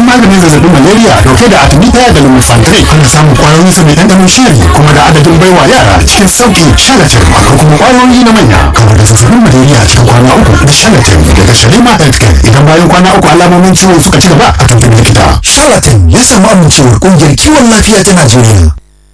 maganin zazzabin malaria dauke da artemisia da lumefantrine. Ana samun kwayoyin sa mai ɗanɗanon shiri kuma da adadin baiwa yara cikin sauki. Shalatin akwai kuma kwayoyi na manya kamar da zazzabin malaria cikin kwana 3 da Shalatin daga Shalima Healthcare. Idan bayan kwana 3 alamomin ciwon suka ci gaba a tuntuɓi likita. Shalatin ya samu amincewar ƙungiyar kiwon lafiya ta Najeriya.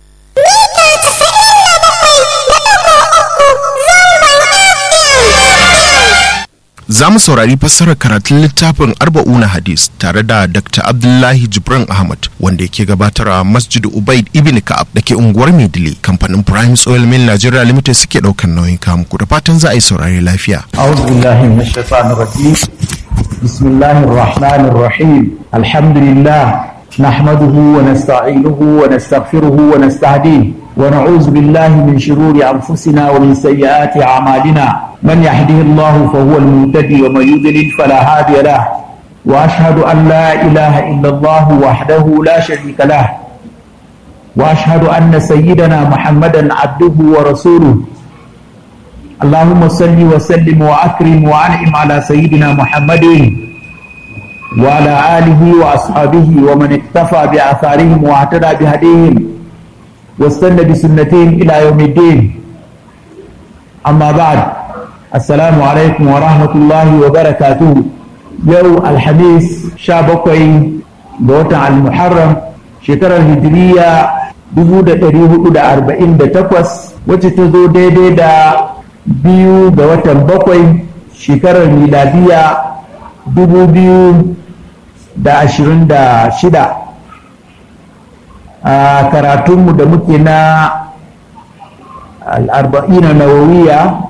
Za mu saurari fassarar karatun littafin Arba'una Hadis tare da Dr. Abdullahi Jibran Ahmad wanda yake gabatar a Masjid Ubaid Ibn Ka'ab da ke unguwar Maidile. Kamfanin Prime Oil Mill Nigeria Limited suke ɗaukar nauyin kamuku da fatan za a yi saurari lafiya. A'udhu billahi minash shaitanir rajim. Bismillahir rahmanir rahim. Alhamdulillah nahmaduhu wa nasta'inuhu wa nastaghfiruhu wa nastahdihi wa na'udzu billahi min shururi anfusina wa min sayyiati a'malina. من يهده الله فهو المهتدي ومن يضلل فلا هادي له واشهد ان لا اله الا الله وحده لا شريك له واشهد ان سيدنا محمدا عبده ورسوله اللهم صل وسلم واكرم وانعم على سيدنا محمد وعلى اله واصحابه ومن اقتفى باثارهم واهتدى بهديهم واستنى بسنتهم الى يوم الدين اما بعد Assalamu alaikum wa rahmatullahi wa barakatuhu. Yau Alhamis 17 ga watan Al-Muharram shekarar Hijriya 1448 wacce ta zo daidai da 2 ga watan 7 shekarar miladiya 2026. A karatunmu da muke na Al-Arba'ina Nawawiya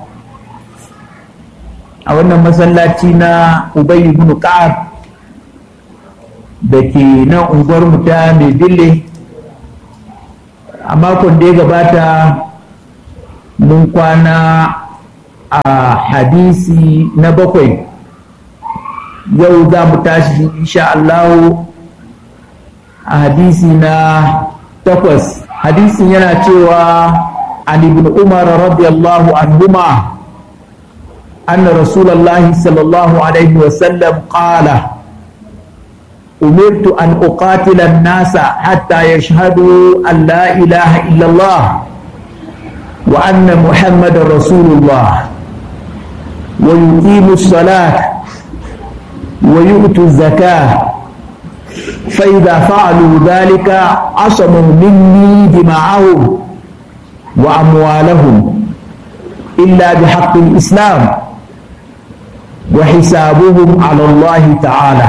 a wannan masallaci na Ubay ibn Ka'ab da ke nan unguwar mu ta Maidile. A makon da ya gabata mun kwana a hadisi na 7. Yau za mu tashi insha Allah a hadisi na 8. Hadisin yana cewa an ibn Umar radiyallahu anhuma أن رسول الله صلى الله عليه وسلم قال أمرت أن أقاتل الناس حتى يشهدوا أن لا إله إلا الله وأن محمد رسول الله ويقيموا الصلاة ويؤتوا الزكاة فإذا فعلوا ذلك عصموا مني دماءهم وأموالهم إلا بحق الإسلام وحسابهم على الله تعالى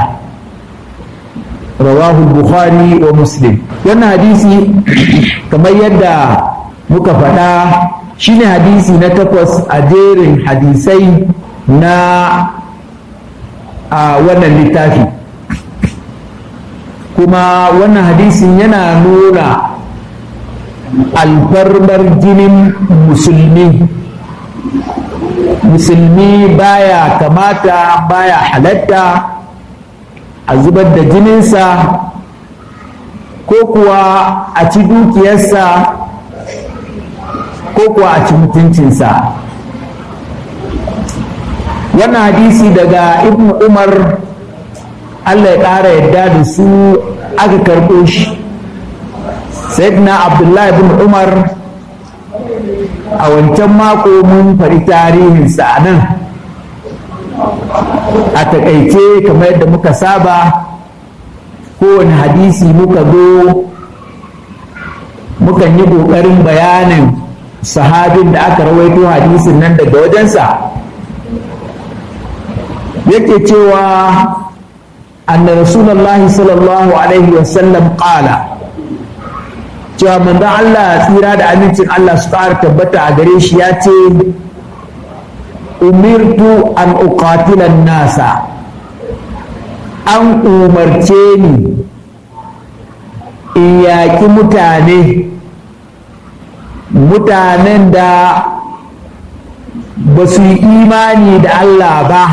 رواه البخاري ومسلم. wannan hadisi kamar yadda muka faɗa shine hadisi na 8 a jerin hadisai na wannan littafi, kuma wannan hadisin yana nuna alfarmar jinin musulmi baya kamata, baya halatta a zubar da jininsa ko kuwa a ci dukiyarsa ko kuwa a ci mutuncinsa. wannan hadisi daga ibn Umar Allah ya ƙara yadda da su aka karɓo shi. Sayyidina Abdullahi ibn Umar a wancan mako mun faɗi tarihinsa a nan a takaice kamar yadda muka saba. Kowane hadisi muka zo mukan yi ƙoƙarin bayanin sahabin da aka rawaito hadisin nan daga wajensa. Yake cewa anna rasulullahi sallallahu alaihi wasallam qala, cewa manzon Allah tsira da amincin Allah su ƙara tabbata a gare shi ya ce, umirtu an uqatila nasa, an umarce ni in yaƙi mutanen da ba su yi imani da Allah ba.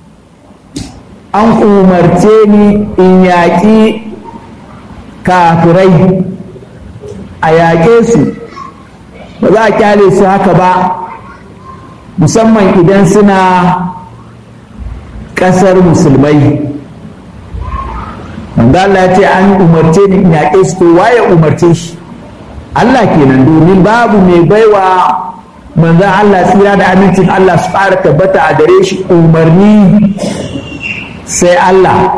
An umarce ni in yaƙi kafirai, a yaƙe su, ba za a kyale su haka ba, musamman idan suna ƙasar musulmai. manzo Allah ya ce an umarce ni in yaƙe su, to waye umarce shi? Allah kenan, domin babu mai baiwa manzo Allah tsira da amincin Allah su fara tabbata a gare shi umarni sai Allah.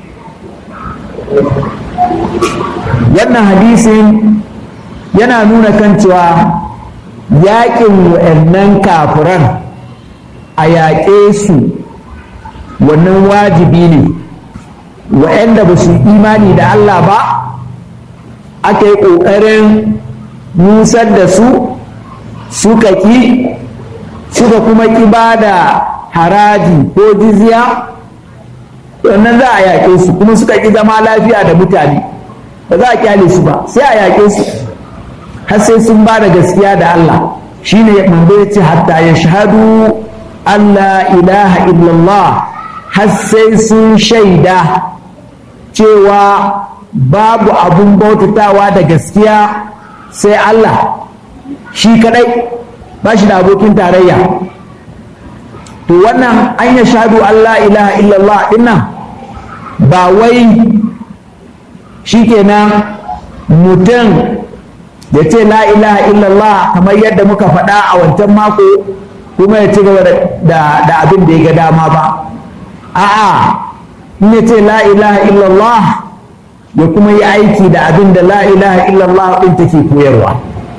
Wannan hadisin yana nuna kan cewa yaƙin wa'annan kafiran a yaƙe su wannan wajibi ne. Wa'anda ba su imani da Allah ba aka yi ƙoƙarin nusar da su, suka ƙi, suka kuma ƙi ba da haraji ko jizya, wannan za a yaƙe su, kuma suka ƙi zama lafiya da mutane, ba za a kyale su ba, sai a yaƙe su har sai sun ba da gaskiya da Allah. Shine manzo ya ce hatta ya shahadu Allah ilaha illallah, har sai sun shaida cewa babu abun bautatawa da gaskiya sai Allah shi kadai, ba shi da abokin tarayya. To wannan an ya shahadu Allah ilaha illallah dinnan ba wai shi kenan mutum ya ce la ilaha illallah kamar yadda muka faɗa a wancan mako kuma ya ci gaba da abin da ya ga dama ba. A'a, in ya ce la ilaha illallah ya kuma yi aiki da abin da la ilaha illallah ɗin take koyarwa.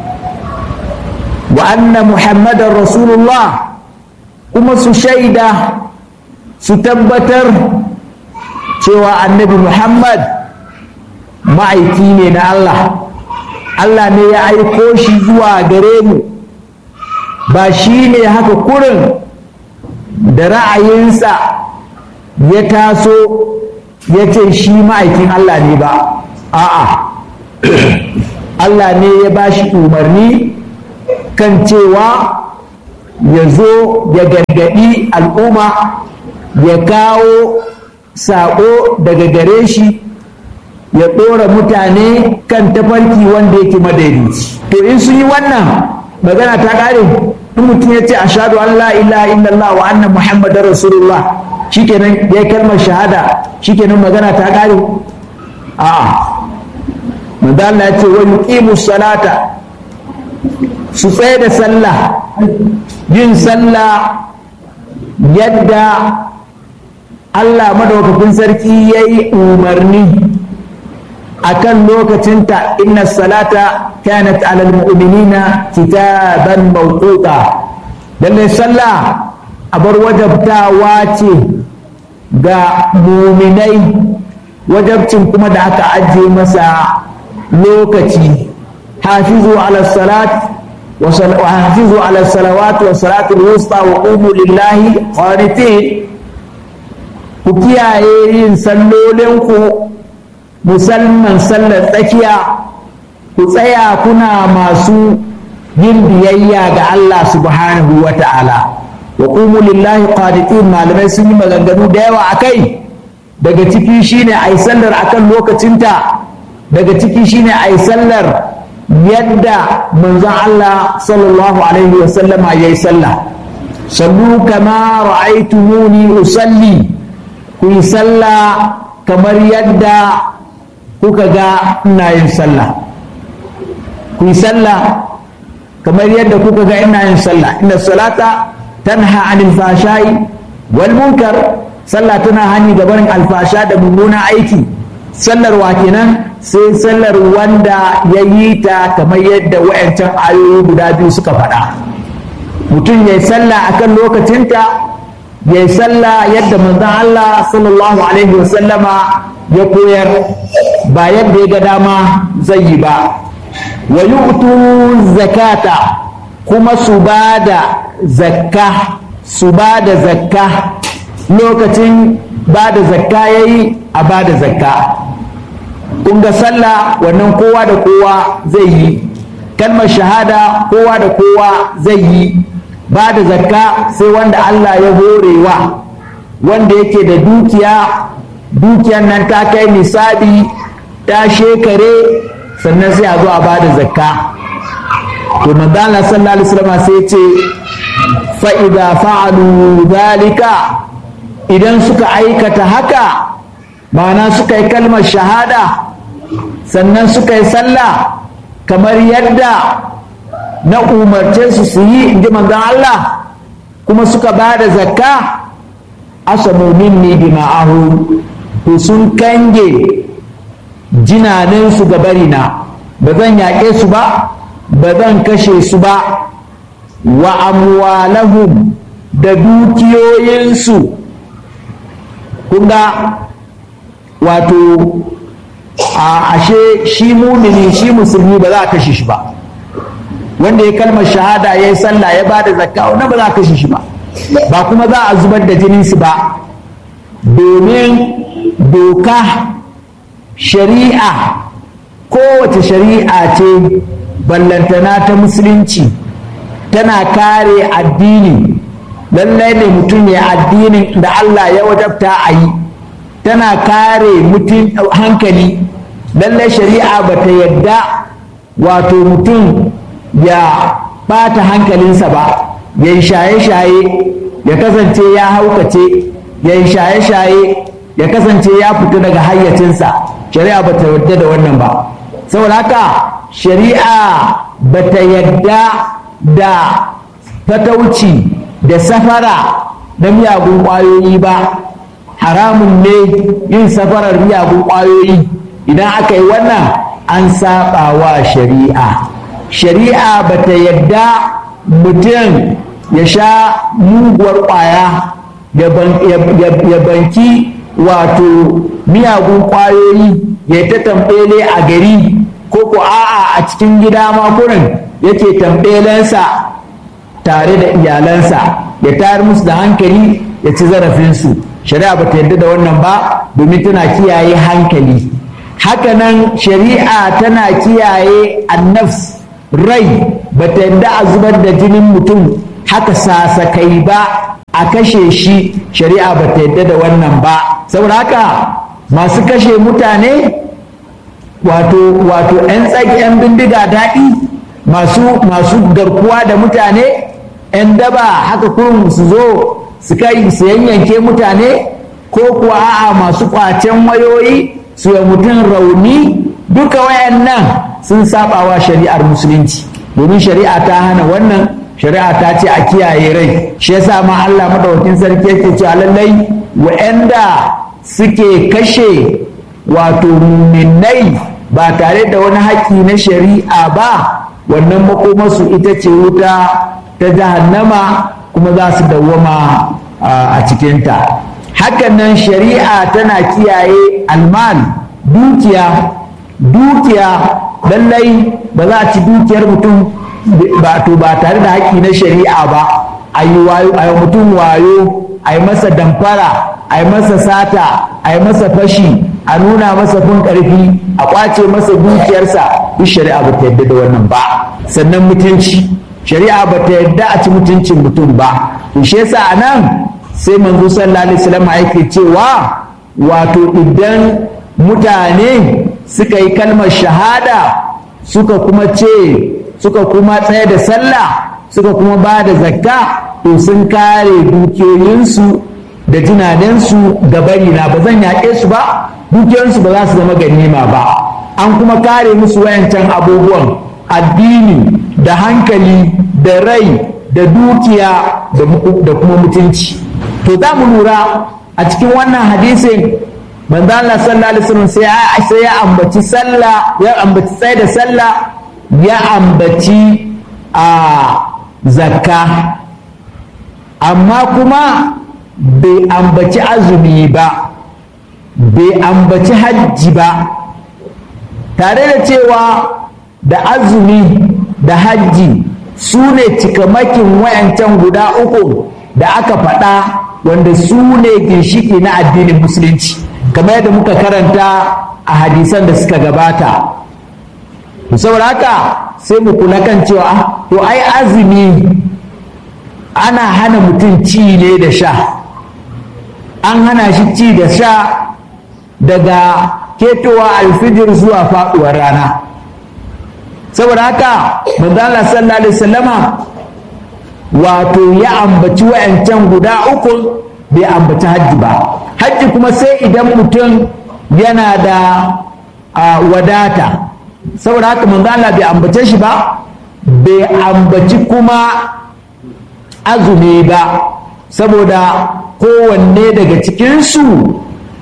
Wa anna muhammadan rasulullah, kuma su shaida su tabbatar cewa annabi Muhammad ma'aiki ne na Allah. Allah ne ya aiko shi zuwa gare mu, ba shi ne haka kurin da ra'ayinsa ya taso ya ce shi ma'aikin Allah ne ba. A'a, Allah ne ya ba shi umarni kan cewa ya zo ya gargaɗi al'umma, ya kawo saƙo daga gare shi, ya ɗora mutane kan tafarki wanda yake madaidaici. To in sun yi wannan magana ta ƙare, in mutum ya ce ashhadu an la ilaha illallah wa anna muhammadar rasulullah, shikenan ya kalmar shahada, shikenan magana ta ƙare? A'a, manzo Allah ya ce wa yuqimus salata, su tsaye da sallah, yin sallah yadda Allah madaukakin sarki ya yi umarni akan lokacinta. Inna salata kanat alal mu'minina kitaban mawquta, lallai sallah abar wajabtawa ce ga muminai, wajabcin kuma da aka ajiye masa lokaci. hafizu ala salat وحافظوا على الصلوات والصلاة الوسطى وقوموا لله قانتين. ku kiyaye yin sallolinku musamman sallar tsakiya, ku tsaya kuna masu yin biyayya ga Allah subhanahu wa ta'ala. wa qumu lillahi qanitin, malamai sun yi maganganu da yawa akai, daga ciki shine ai sallar akan lokacinta, daga ciki shine ai sallar yadda manzon Allah sallallahu alaihi wa sallama yayi sallah. sallu kama ra'aytumuni usalli, ku yi sallah kamar yadda kuka ga ina yin sallah. ku yi sallah kamar yadda kuka ga ina yin sallah. inna salata tanha anil fashai wal munkar, sallah tana hani ga barin alfasha da mummunan aiki. sallar wa kenan? sai sallar wanda ya yi ta kamar yadda wa'ancan ayoyi guda biyu suka faɗa. mutum ya yi sallah akan lokacinta, ya yi sallah yadda manzon Allah sallallahu alaihi wasallama ya koyar, ba yadda ya ga dama zai yi ba. wa yu'tu zakata, kuma su ba da zakka, su ba da zakka, lokacin ba da zakka yayi a ba da zakka. kun ga sallah wannan kowa da kowa zai yi, kalmar shahada kowa da kowa zai yi, ba da zakka sai wanda Allah ya horewa, wanda yake da dukiya, dukiyar nan ta kai nisabi, ta shekare, sannan sai a zo a ba da zakka. to manzo Allah sallallahu alaihi wasallam sai ce fa idza fa'alu dhalika, idan suka aikata haka, ma'ana suka yi kalmar shahada sannan suka yi sallah kamar yadda na umarce su yi in ji manzon Allah, kuma suka ba da zakka, asamu minni dima'ahu, to sun kange jinaninsu ga barina, ba zan yaƙe su ba, ba zan kashe su ba, wa amwalahum da dukiyoyinsu. kunga wato ashe shi mumini, shi musulmi ba za a kashe shi ba. wanda ya kalmar shahada ya yi sallah ya ba da zakka wannan ba za a kashe shi ba, ba kuma za a zubar da jininsu ba, domin doka shari'a kowace shari'a ce ballantana ta musulunci tana kare addini. lallai ne mutum ya addinin da Allah ya wajabta a yi, tana kare mutum hankali. lallai shari'a ba ta yadda wato mutum ya bata hankalinsa ba, ya yi shaye-shaye ya kasance ya haukace, ya yi shaye-shaye ya kasance ya fita daga hayyacinsa. shari'a ba ta yadda da wannan ba. saboda haka shari'a ba ta yadda da fatauci da safara na miyagun ƙwayoyi ba. haramun ne yin safarar miyagun ƙwayoyi. idan aka yi wannan an saba wa shari'a. shari'a ba ta yadda mutum ya sha muguwar ƙwaya ya banki wato miyagun ƙwayoyi ya ta tambele a gari, ko ko a'a a cikin gida ma kurin yake tambelensa tare da iyalansa ya tayar musu da hankali ya ci zarafinsu. shari'a ba ta yarda da wannan ba, domin tana kiyaye hankali. hakanan shari'a tana kiyaye annafs, rai. ba ta yarda a zubar da jinin mutum haka sasakai ba, a kashe shi. shari'a ba ta yarda da wannan ba. saboda haka masu kashe mutane wato 'yan bindiga daɗi, masu garkuwa da mutane, 'yan daba haka kurum su zo su kai su yanyanke mutane, ko kuwa a'a masu kwacen wayoyi su yi mutum rauni, duka wayannan sun sabawa shari'ar musulunci, domin shari'a ta hana wannan. shari'a ta ce a kiyaye rai. shi yasa ma Allah madaukakin sarki yake cewa lallai wa'anda suke kashe wato muminai ba tare da wani haƙƙi na shari'a ba, wannan makomarsu ita ce wuta ta jahannama, kuma za su dawwama a cikinta. hakan nan shari'a tana kiyaye almal, dukiya lallai ba za a ci dukiyar mutum ba tare da haƙƙi na shari'a ba. a yi mutum wayo, a yi masa damfara, a yi masa sata, a yi masa fashi, a nuna masa fin ƙarfi, a ƙwace masa dukiyarsa, duk shari'a ba ta yarda da wannan ba. sannan mutunci, shari'a ba ta yarda a ci mutuncin mutum ba. to shi yasa a nan sai manzo sallallahu alaihi wasallam yake cewa wato idan mutane suka yi kalmar shahada, suka kuma tsaye da sallah, suka kuma ba da zakka, to sun kare dukiyoyinsu da jinanensu ga barina, ba zan yaƙe su ba, dukiyoyinsu ba za su zama ganima ba. an kuma kare musu wayancan abubuwan, addini da hankali da rai da dukiya da kuma mutunci. to za mu lura a cikin wannan hadisin manzo Allah sallallahu alaihi wasallam sai ya ambaci sallah, ya ambaci tsaye da sallah, ya ambaci zakka, amma kuma bai ambaci azumi ba, bai ambaci hajji ba, tare da cewa da azumi da hajji su ne cikamakin wayancan guda uku da aka faɗa, wanda su ne ginshiki na addinin musulunci, kamar yadda muka karanta a hadisan da suka gabata. saboda haka sai mu kula kan cewa to ai azumi ana hana mutum ci ne da sha, an hana shi ci da sha daga ketowa alfijir zuwa faɗuwar rana. saboda haka manzo Allah sallallahu alaihi wasallama wato ya ambaci wayancan guda uku, bai ambaci hajji ba. hajji kuma sai idan mutum yana da wadata, saboda haka manzo Allah bai ambace shi ba, bai ambaci kuma azumi ba, saboda kowanne daga cikinsu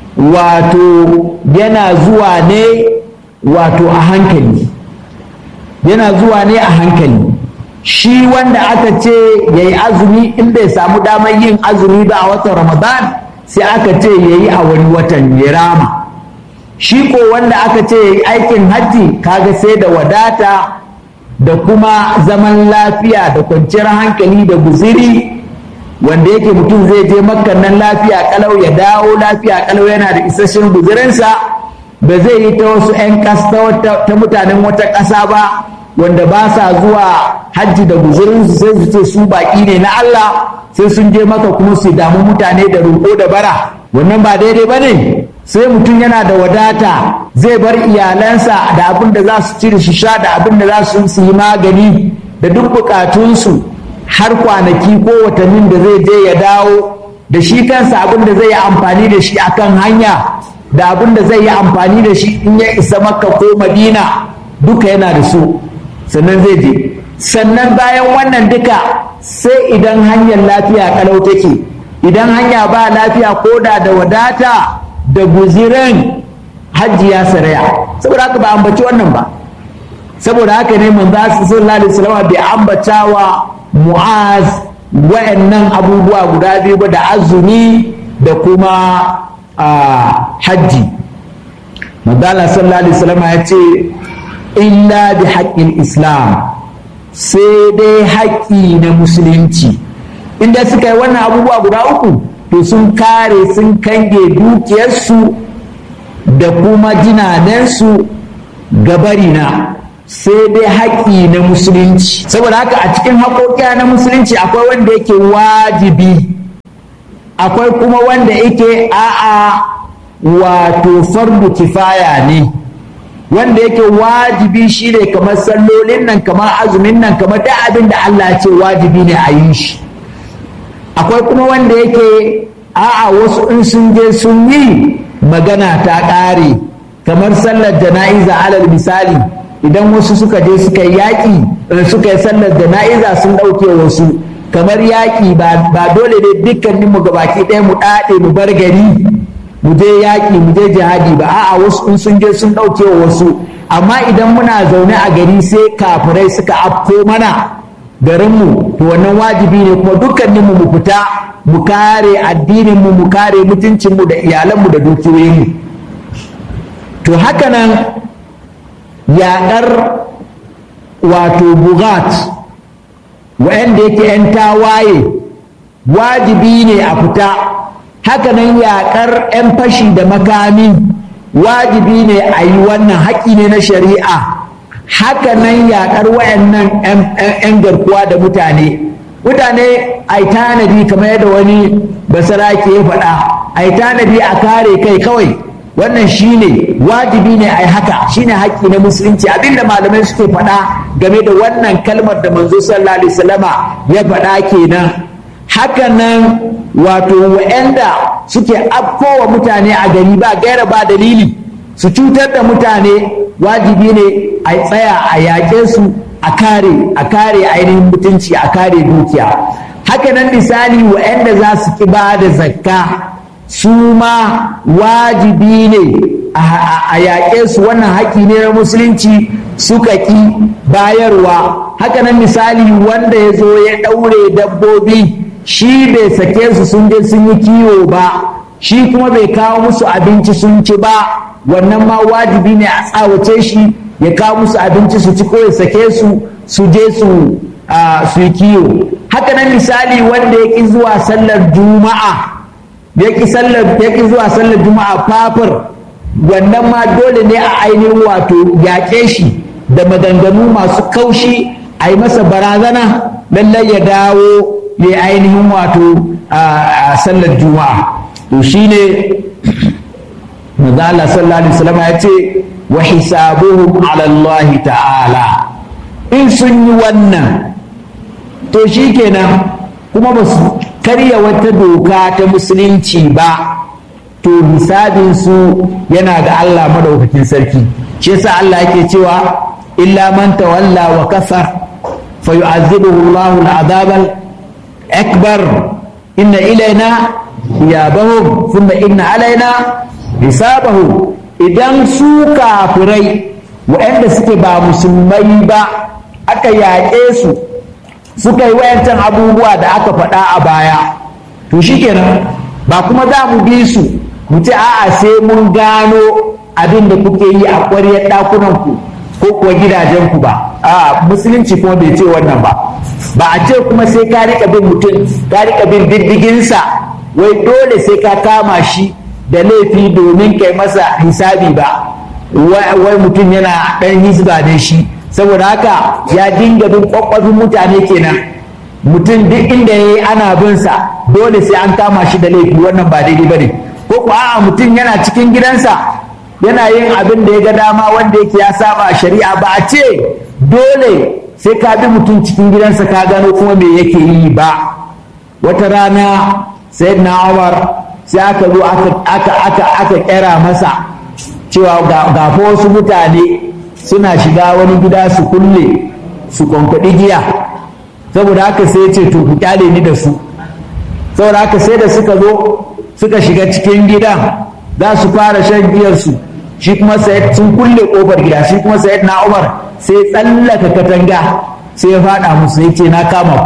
wato yana zuwa ne wato a hankali, yana zuwa ne a hankali. Shi wanda aka ce ya yi azumi in bai samu damar yin azumi ba a watan Ramadan sai aka ce ya yi a wani watan ya rama. Shi ko wanda aka ce ya yi aikin hajji kaga sai da wadata da kuma zaman lafiya da kwanciyar hankali da guziri, wanda yake mutum zai je makkan nan lafiya kalau ya dawo lafiya kalau yana da isasshen guzirinsa, ba zai yi ta wasu 'yan ƙasa ta mutanen wata ƙasa ba wanda ba sa zuwa hajji da guzurinsu sai su ce su baƙi ne na Allah, sai sun je maka kuma su damu mutane da roƙo da bara. Wannan ba daidai ba ne. Sai mutum yana da wadata zai bar iyalansa da abin da za su ci da su sha da abin da za su yi magani da duk bukatunsu har kwanaki ko watannin da zai je ya dawo, da shi kansa abin da zai yi amfani da shi akan hanya da abin da zai yi amfani da shi in ya isa Makka ko Madina duka yana da su, sannan zai je. Sannan bayan wannan duka sai idan hanyar lafiya kalau take, idan hanya ba lafiya ko da wadata da guziran hajji ya saraya, saboda haka ba ambaci wannan ba. Saboda haka ne manzo sallallahu alaihi wasallam bai ambata wa Mu'az wayannan abubuwa guda biyu ba, da azumi da kuma hajji. Manzo sallallahu alaihi wasallam ya ce illa bi haqqil islam, sai dai haƙƙi na musulunci. Inda suka yi wannan abubuwa guda uku to sun kare sun kange dukiyarsu da kuma jinanensu gabarina, sai dai haƙƙi na musulunci. Saboda haka a cikin haƙoƙi na musulunci akwai wanda yake wajibi, akwai kuma wanda yake wato fardu kifaya ne. Wanda yake wajibi shi ne kamar sallolin nan, kamar azumin nan, kamar da abin da Allah ce wajibi ne a yi shi. Akwai kuma wanda yake wasu in sun je sun yi magana ta ƙare, kamar sallar jana'iza alal misali, idan wasu suka je suka yi yaƙi suka yi sallar jana'iza sun ɗauke wasu, kamar yaƙi ba dole ne dukkaninmu gabaki ɗaya mu ɗaɗe mu bar gari mu je yaƙi mu je jihadi ba, wasu in sun je sun ɗauke wasu. Amma idan muna zaune a gari sai kafirai suka afko mana garinmu, to wannan wajibi ne kuma dukkaninmu mu fita mu kare addininmu, mu kare mutuncinmu da iyalanmu da dukiyoyinmu. To haka nan yaƙar wato bugat wa'anda yake 'yan tawaye wajibi ne a fita. Haka nan yaƙar 'yan fashi da makami wajibi ne a yi, wannan haƙƙi ne na shari'a. Haka nan yaƙar wayannan 'yan garkuwa da mutane a yi tanadi kamar yadda wani basarake ya faɗa, a yi tanadi a kare kai kawai, wannan shine wajibi ne a yi haka, shine haƙƙi na musulunci. Abinda malamai suke faɗa game da wannan kalmar da manzo sallallahu alaihi wasallama ya faɗa kenan. Haka nan wato wa'anda suke afkowa mutane a gari ba gaira ba dalili su cutar da mutane, wajibi ne a tsaya a yaƙe su, a kare ainihin mutunci, a kare dukiya. Haka nan misali wa'anda za su ki ba da zakka su ma wajibi ne a yaƙe su, wannan haƙƙi ne na musulunci, suka ki bayarwa. Haka nan misali wanda ya zo ya ɗaure dabbobi, shi bai sake su sun je sun yi kiwo ba, shi kuma bai kawo musu abinci sun ci ba, wannan ma wajibi ne a tsawace shi ya kawo musu abinci su ci ko ya sake su je su yi kiwo. Haka nan misali wanda ya ƙi zuwa sallar juma'a, ya ƙi zuwa sallar juma'a fafir, wannan ma dole ne a ainihin wato yaƙe shi da maganganu masu kaushi, a yi masa barazana lallai ya dawo ya ainihin wato a sallar juma'a. To shine manzo Allah sallallahu alaihi wasallam ya ce wa hisabuhum ala Allah ta'ala. In sun yi wannan to shikenan kuma ba su karya wata doka ta musulunci ba, to hisabinsu yana ga Allah madaukakin sarki. Shi yasa Allah yake cewa illa man tawalla wa kafar fa yu'azzibuhu Allahu al-'adhab al-akbar inna ilaina iyabahum thumma inna alaina hisabahum. Idan su kafirai waɗanda suke ba musulmai ba aka yaƙe su suka yi wayancan abubuwa da aka faɗa a baya, to shikenan ba kuma za mu bi su mu ce a'a sai mun gano abin da kuke yi a ƙwaryar ɗakunanku ko kuwa gidajenku ba. A musulunci kuma bai ce wannan ba. Ba a ce kuma sai ka rika bin mutum ka rika bin diddiginsa wai dole sai ka kama shi da laifi domin kai masa hisabi ba. Wai mutum yana ɗan hisba ne shi, saboda haka ya dinga bin kwakwafin mutane kenan. Mutum duk inda ya yi ana bin sa dole sai an kama shi da laifi, wannan ba daidai ba ne. Ko kuwa a'a mutum yana cikin gidansa yana yin abin da ya ga dama wanda yake ya saba shari'a, ba a ce dole sai ka bi mutum cikin gidansa ka gano kuma me yake yi ba. Wata rana sayyidina Umar sai aka zo aka kera masa cewa ga wasu mutane suna shiga wani gida su kulle su kwankwaɗi giya, saboda haka sai ya ce to ku kyale ni da su. Saboda haka sai da suka zo suka shiga cikin gidan za su fara shan giyarsu, shi kuma sun kulle kofar gida, shi kuma sayyid na Umar sai tsallaka katanga sai ya faɗa musu ya ce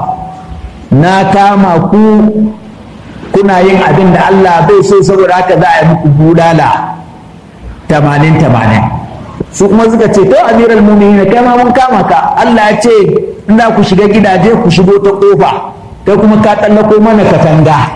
na kama ku kuna yin abin da Allah bai so, saboda haka za a yi muku bulala 80. Su kuma suka ce to amiral mu'minin kai ma mun kama ka, Allah ya ce ina ku shiga gidaje ku shigo ta kofa, kai kuma ka tsallako mana katanga.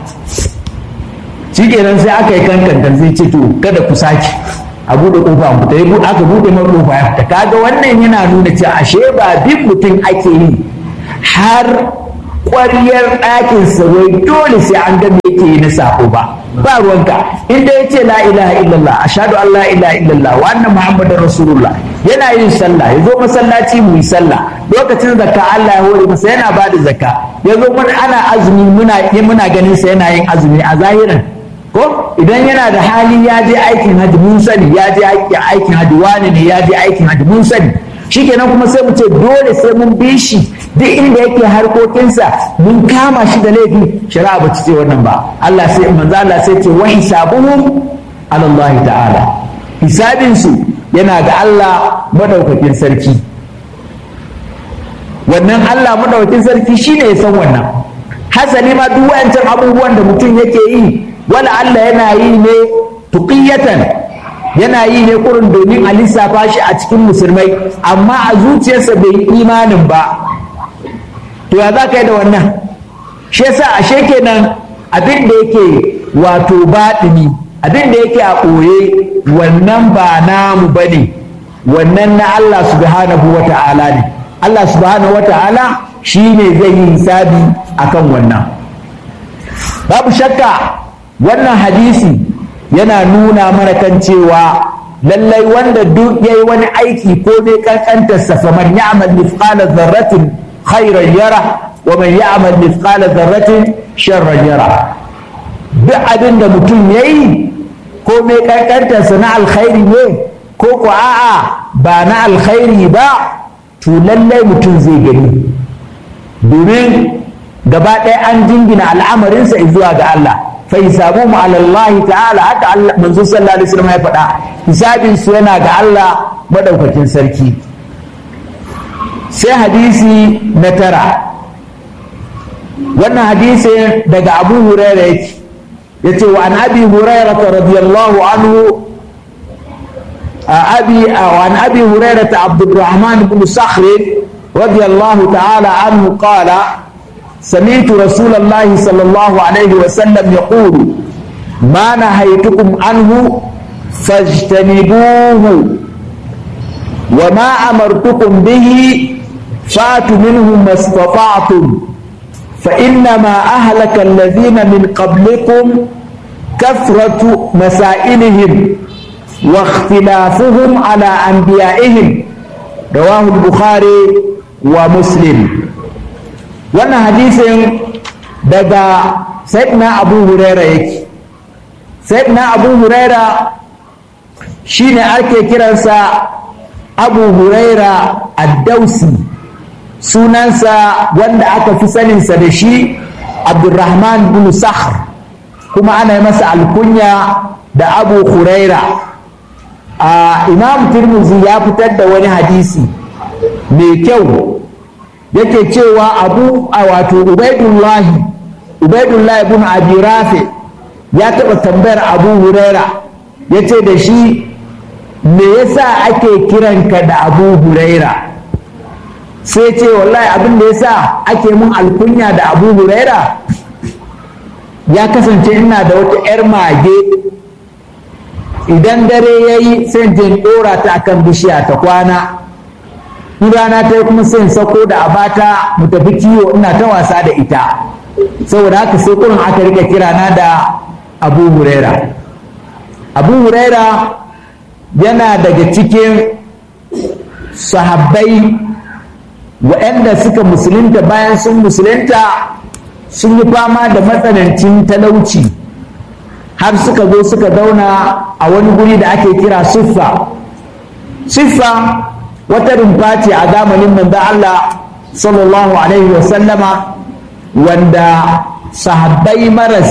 Shi kenan sai aka yi kankan sai ce to kada ku sake a buɗe kofa mu ta yi aka buɗe mai kofa ya fita. Kaga wannan yana nuna cewa ashe ba bin mutum ake yi har ƙwaryar ɗakinsa wai dole sai an ga me yake yi na sako ba ruwanka. Inda ya ce la ilaha illallah ashhadu an la ilaha illallah wa anna muhammadar rasulullah, yana yin sallah, ya zo masallaci mu yi sallah, lokacin zakka Allah ya hore masa yana ba da zakka, ya zo mana ana azumi muna ganin sa yana yin azumi a zahiran ko idan yana da hali ya je aikin hajji mun sani, ya je aikin hajji wani ne ya je aikin hajji mun sani. Shikenan kuma sai mu ce dole sai mun bi shi duk inda yake harkokinsa mun kama shi da laifi. Shari'a ba ta ce wannan ba. Allah sai manzo Allah sai ce wa hisabuhum ala Allah ta'ala, hisabin su yana ga Allah madaukakin sarki. Wannan Allah madaukakin sarki shine ya san wannan. Hasali ma duk wayancan abubuwan da mutum yake yi wala Allah yana yi ne tuqiyatan, yana yi ne kurin domin a lissafa shi a cikin musulmai, amma a zuciyarsa bai yi imanin ba. To ya za ka yi da wannan? Shi yasa ashe kenan abin da yake wato baɗini, abin da yake a ɓoye, wannan ba namu ba ne, wannan na Allah subhanahu wa ta'ala ne. Allah subhanahu wa ta'ala shi ne zai yi hisabi akan wannan. Babu shakka wannan hadisi yana nuna mana kan cewa lallai wanda duk yayi wani aiki ko dai kankantarsa faman ya'mal mithqala dharratin khairan yara wa man ya'mal mithqala dharratin sharran yara. Duk abin da mutum yayi ko mai kankantarsa na alkhairi ne ko ko a'a ba na alkhairi ba, to lallai mutum zai gani, domin gaba ɗaya an jingina al'amarinsa zuwa ga Allah. fa hisabuhum ala Allah ta'ala, haka Allah manzo sallallahu alaihi wasallam ya faɗa, hisabin su yana ga Allah madaukakin sarki. Sai hadisi na tara, wannan hadisi daga Abu Hurairah yake, yace wa an Abi Hurairah radiyallahu anhu وعن أبي هريرة عبد الرحمن بن صخر رضي الله تعالى عنه قال سمعت رسول الله صلى الله عليه وسلم يقول ما نهيتكم عنه فاجتنبوه وما أمرتكم به فاتوا منه ما استطعتم فإنما أهلك الذين من قبلكم كثرة مسائلهم واختلافهم على أنبيائهم رواه البخاري ومسلم. wannan hadisin daga sayyidina Abu Hurairah yake. sayyidina Abu Huraira shine ake kiransa Abu Huraira ad-Dausi, sunansa wanda aka fi saninsa da shi Abdurrahman bin Sakhr, kuma ana yi masa alkunya da Abu Huraira. Imam Tirmidhi ya fitar da wani hadisi mai kyau yake cewa wato Ubaidullah ibn Abi Rafi ya taɓa tambayar Abu Huraira, ya ce da shi, me yasa ake kiranka da Abu Huraira? Sai ce, wallahi abin da yasa ake mun alkunya da Abu Huraira, ya kasance ina da wata 'yar mage, idan dare ya yi sai in ɗora ta akan bishiya ta kwana, in rana ta yi kuma sai in sako da abata mu tafi kiwo, ina ta wasa da ita. Saboda haka sai kurin aka rika kirana da Abu Huraira. Abu Huraira yana daga cikin sahabbai waɗanda suka musulunta, bayan sun musulunta sun yi fama da matsanancin talauci har suka zo suka zauna a wani guri da ake kira Siffa. Siffa wata rumfa ce a zamanin manzo Allah sallallahu alaihi wasallama, wanda sahabbai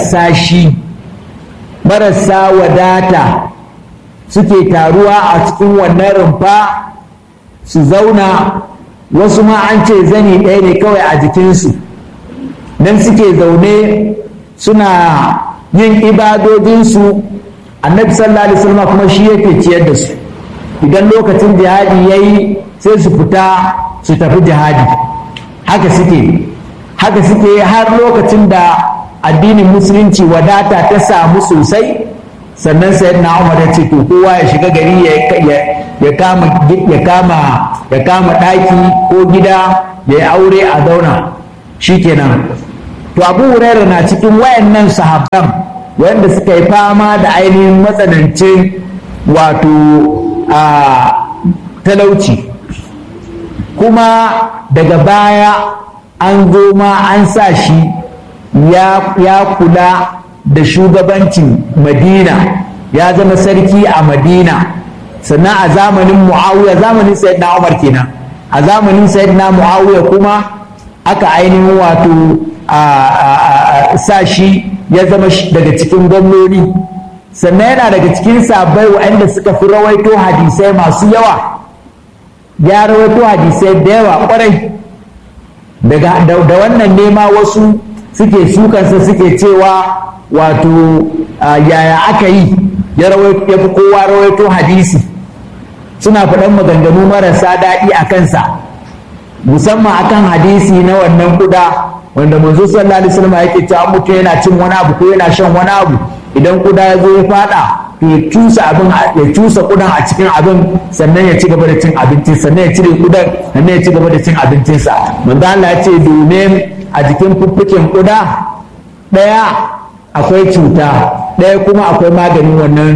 marasa wadata suke taruwa a cikin wannan rumfa su zauna, wasu ma an ce zani ɗaya ne kawai a jikinsu, nan suke zaune suna yin ibadodinsu. Annabi sallallahu alaihi wasallam kuma shi yake ciyar da su, idan lokacin jihadi yayi sai su fita su tafi jihadi. haka suke har lokacin da addinin musulunci wadata ta samu sosai, sannan sayyidina Umar ya ce to kowa ya shiga gari ya kama ɗaki ko gida ya yi aure a zauna shikenan. To Abu Hurairah na cikin wayannan sahabban wanda suka yi fama da ainihin matsanancin wato talauci, kuma daga baya an zo ma an sa shi ya kula da shugabancin Madina, ya zama sarki a Madina. Sannan a zamanin Muawiya, zamanin Sayyidina Umar kenan, a zamanin Sayyidina Muawiya kuma aka ainihin wato sa shi ya zama daga cikin gwamnoni. Sannan yana daga cikin sahabbai waɗanda suka fi rawaito hadisai masu yawa, ya rawaito hadisai da yawa kwarai. Da wannan nema wasu suke sukansa suke cewa wato yaya aka yi ya fi kowa rawaito hadisi, suna faɗan maganganu marasa daɗi a kansa, musamman akan hadisi na wannan kuda wanda manzo sallallahu alaihi wasallam yake cewa mutum yana cin wani abu ko yana shan wani abu, idan kuda ya zo ya fada to ya cusa kudan a cikin abin, sannan ya ci gaba da cin abincin, sannan ya cire kudan, sannan ya ci gaba da cin abincinsa. Manzo Allah ya ce domin a jikin fuffuken kuda ɗaya akwai cuta, ɗaya kuma akwai maganin wannan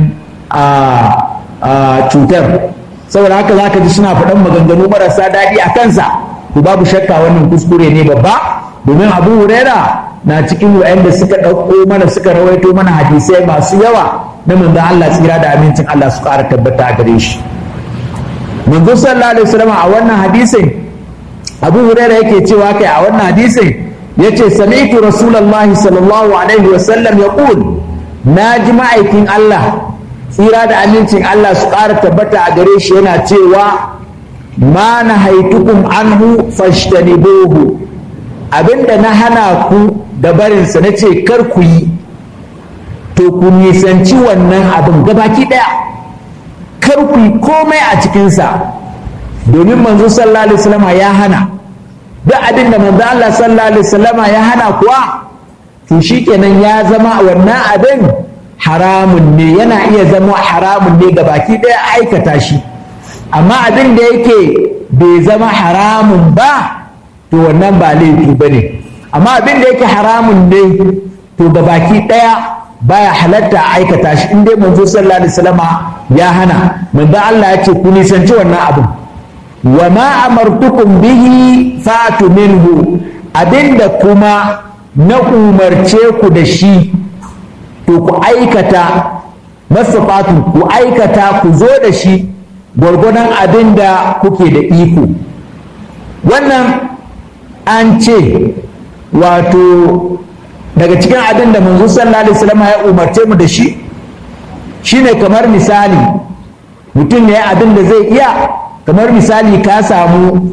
cutar. Saboda haka za ka ji suna faɗan maganganu marasa daɗi a kansa. To babu shakka wannan kuskure ne babba, domin Abu Huraira na cikin wa'anda suka ɗauko mana suka rawaito mana hadisai masu yawa na manzo Allah, tsira da amincin Allah su ƙara tabbata a gare shi. Manzo sallallahu alaihi wasallam a wannan hadisin, Abu Huraira yake cewa kai a wannan hadisin yace sami'tu rasulullahi sallallahu alaihi wasallam yaqul, naji ma'aikin Allah tsira da amincin Allah su ƙara tabbata a gare shi yana cewa ma nahaitukum anhu fashtanibuhu, abinda na hana ku da barinsa na ce kar ku yi, to ku nisanci wannan abin gabaki daya, kar ku yi komai a cikinsa, domin manzo sallallahu alaihi wasallam ya hana. duk abin da manzo Allah sallallahu alaihi wasallam ya hana kuwa to shikenan ya zama wannan abin haramun ne, yana iya zama haramun ne gabaki daya aikata shi. Amma abin da yake bai zama haramun ba to wannan ba laifi bane, amma abin da yake haramun ne to gabaki daya baya halatta a aikata shi, in dai manzo sallallahu alaihi wasallam ya hana. Manzo Allah ya ce ku nisanci wannan abin. Wa ma amartukum bihi fatu minhu, abinda kuma na umarce ku da shi to ku aikata mastata'tum ku aikata ku zo da shi gwargwadon abin da kuke da iko. Wannan an ce wato daga cikin abin da manzo sallallahu alaihi wasallam ya umarce mu da shi shine kamar misali mutum ne abin da zai iya, kamar misali ka samu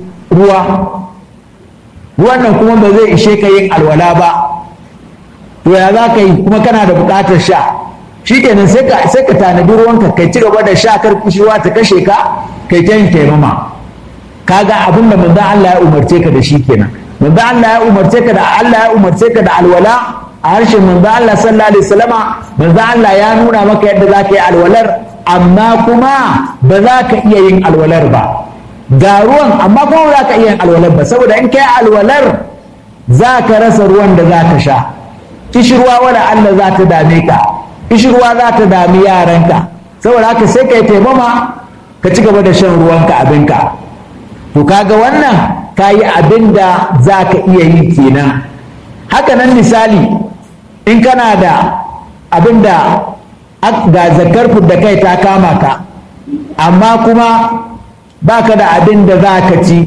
ruwan nan kuma ba zai ishe ka yin alwala ba, to ya za ka yi kuma kana da buƙatar sha, shi kenan sai ka tanadi ruwanka kai ci gaba da sha, kar kishirwa ta kashe ka kai ta yin taimama. Kaga abin da manzon Allah ya umarce ka da shi kenan. Manzon Allah ya umarce ka da alwala a harshen manzon Allah sallallahu alaihi wasallama. Manzon Allah ya nuna maka yadda za ka yi alwalar, amma kuma ba za ka iya yin alwalar ba. Ga ruwan amma kuma ba za ka iya yin alwalar ba, saboda in kai alwalar za ka rasa ruwan da za ka sha. Kishirwa wala Allah za ta dame ka, kishirwa za ta dami yaranka, saboda haka sai ka yi taimama ka ci gaba da shan ruwanka abinka. To kaga wannan ka yi abin da za ka iya yi kenan. Haka nan misali in kana da abin da ga zakar da kai ta kama ka, amma kuma baka da abin da za ka ci,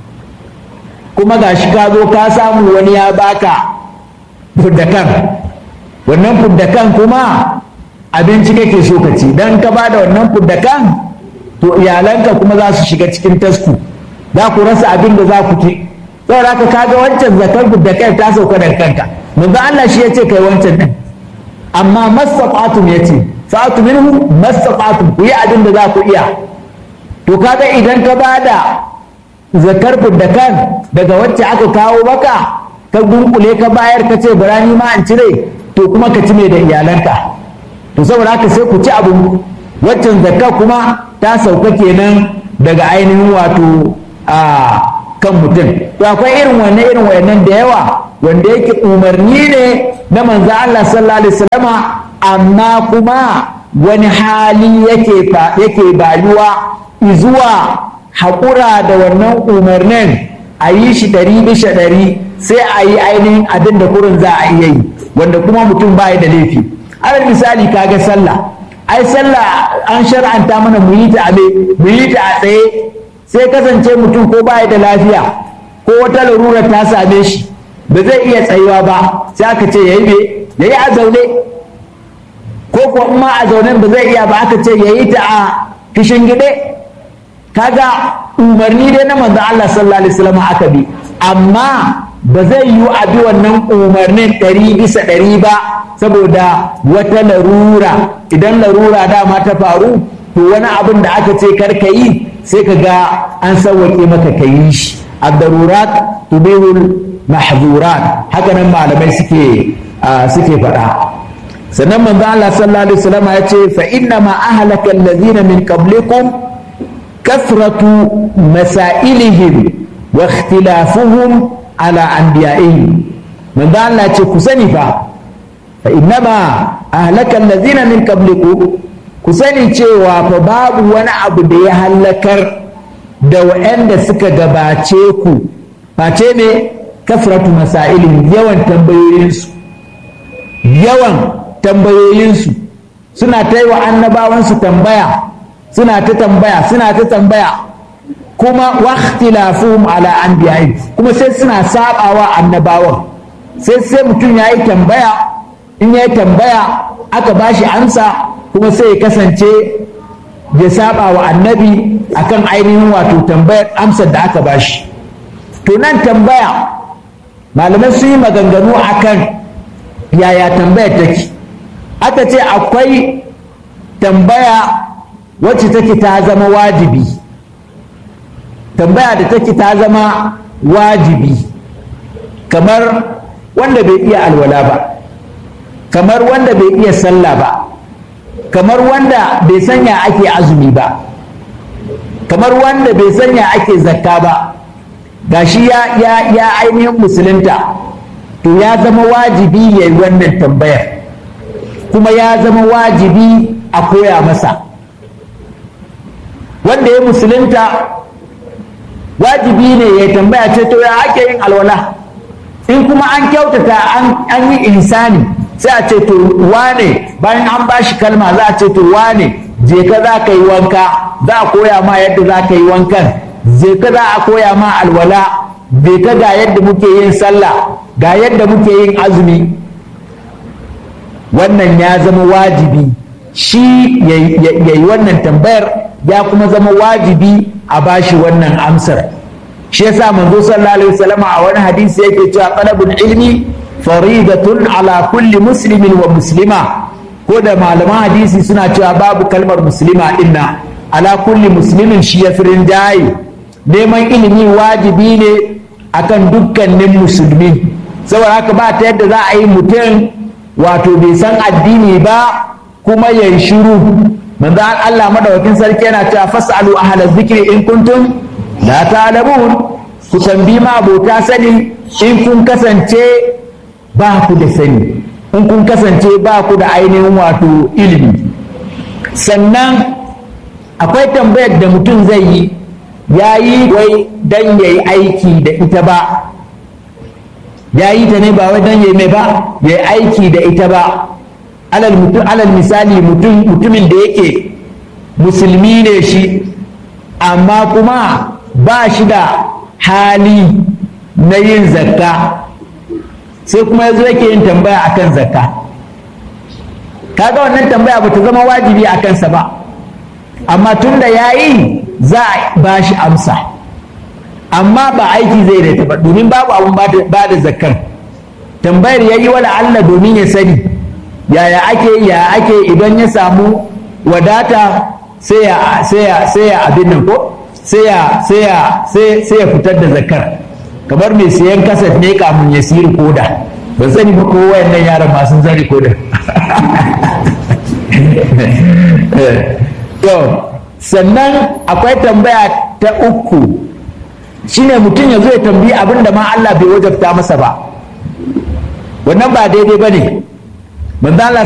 kuma ga shi ka zo ka samu wani ya baka fuddakan, wannan fuddakan kuma abinci kake so ka ci, don ka ba da wannan fuddakan to iyalanka kuma za su shiga cikin tasku, za ku rasa abin da za ku ci. Saboda haka kaga wancan zakar fuddakan ta sauka daga kanka. Manzo Allah shi ya ce kai wancan din, amma mastata'tum yace fa'atu minhu mastata'tum, ku yi abin da za ku iya. To kaga idan ka bada zakar fuddakan daga wacce aka kawo maka, ka dunkule ka bayar ka ce birani ma an cire, to kuma ka ci mai da iyalanka. To saboda haka sai ku ci abu, waccan zakka kuma ta sauka kenan daga ainihin wato a kan mutum. To akwai irin wannan da yawa wanda yake umarni ne na manzo Allah sallallahu alaihi wasallama, amma kuma wani hali yake bayuwa zuwa haƙura da wannan umarnin a yi shi 100% sai a yi ainihin abin da kurin za a iya yi, wanda kuma mutum ba da laifi. Alal misali kaga sallah, ai sallah an shar'anta mana mu yi ta a tsaye, sai kasance mutum ko ba da lafiya ko wata larura ta same shi ba zai iya tsayuwa ba, sai aka ce yayi a zaune, ko kuwa ma a zaunen ba zai iya ba aka ce yayi ta a kishin gide. Kaga umarni dai na manzo Allah sallallahu alaihi wasallam aka bi, amma ba zai yi a bi wannan umarnin 100% ba, saboda wata larura. Idan larura dama ta faru, to wani abin da aka ce kar ka yi sai ka ga an sauwaƙe maka ka yi shi. Ad-darurat tubihul mahzurat, haka nan malamai suke faɗa. Sannan manzo Allah sallallahu alaihi wasallam ya ce fa inna ma ahlaka allazina min qablikum kasratu masailihim wa ikhtilafuhum ala anbiya'ihim. Manzo Allah ce ku sani fa inna ma ahlaka allazina min qablikum, ku sani cewa fa babu wani abu da ya halakar da waɗanda suka gabace ku face ne kasratu masailihim, yawan tambayoyinsu suna ta yi wa annabawansu tambaya, suna ta tambaya, kuma waqtilafuhum ala anbiya'ihim, kuma sai suna sabawa annabawan. sai mutum ya yi tambaya, in ya yi tambaya aka ba shi amsa, kuma sai ya kasance ya saba wa annabi akan ainihin wato tambayar amsar da aka ba shi. To nan tambaya malamai sun yi maganganu akan yaya tambayar take. Aka ce akwai tambaya wacce take ta zama wajibi, tambaya da take ta zama wajibi, kamar wanda bai iya alwala ba, kamar wanda bai iya sallah ba, kamar wanda bai sanya ake azumi ba, kamar wanda bai sanya ake zakka ba, gashi ya ainihin musulunta, to ya zama wajibi ya yi wannan tambayar, kuma ya zama wajibi a koya masa. Wanda ya musulunta wajibi ne ya tambaya ce to ya ake yin alwala, in kuma an kyautata an yi insani sai a ce to wane, bayan an ba shi kalma za a ce to wane je ka za ka yi wanka, za a koya ma yadda za ka yi wankan, je ka za a koya ma alwala, je ka ga yadda muke yin sallah, ga yadda muke yin azumi. Wannan ya zama wajibi shi ya yi wannan tambayar, ya kuma zama wajibi a bashi wannan amsar. Shi yasa manzo sallallahu alaihi wasallam a wani hadisi yake cewa talabul ilmi faridatun ala kulli muslimin wa muslima, ko da malaman hadisi suna cewa babu kalmar muslima dinna, ala kulli muslimin shi ya firin jayi. Neman ilimi wajibi ne akan dukkanin musulmi, saboda haka ba ta yadda za a yi mutum wato bai san addini ba kuma ya yi shiru. Manzo Allah madawakin sarki yana cewa fasalu ahla zikri in kuntum la ta'lamun, ku tambi ma abota sani in kun kasance ba ku da sani, in kun kasance ba ku da ainihin wato ilimi. Sannan akwai tambayar da mutum zai yi, ya yi wai dan ya yi aiki da ita ba, ya yi ta ne ba wai dan ya yi mai ba, ya yi aiki da ita ba. Alal misali mutumin da yake musulmi ne shi, amma kuma ba shi da hali na yin zakka, sai kuma ya zo yake yin tambaya akan zakka. Kaga wannan tambaya ba ta zama wajibi a kansa ba, amma tun da ya yi za a ba shi amsa, amma ba aiki zai da ta ba, domin babu abun ba da zakkar. Tambayar ya yi wala Allah domin ya sani yaya ake idan ya samu wadata sai ya abin nan ko sai ya fitar da zakar, kamar mai siyan kasat ne kamun ya siri koda. Ban sani ba ko wayannan yaran masu zari koda. To sannan akwai tambaya ta uku, shine mutum ya zo ya tambayi abin da ma Allah bai wajabta masa ba. Wannan ba daidai ba ne. Manzo Allah